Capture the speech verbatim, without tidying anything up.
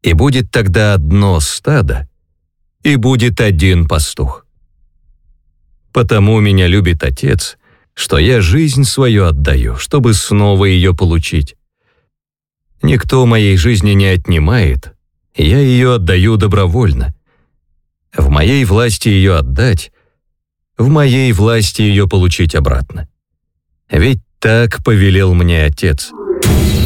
И будет тогда одно стадо, и будет один пастух. Потому меня любит Отец, что я жизнь свою отдаю, чтобы снова ее получить. Никто моей жизни не отнимает, я ее отдаю добровольно. В моей власти ее отдать, в моей власти ее получить обратно. Ведь так повелел мне Отец.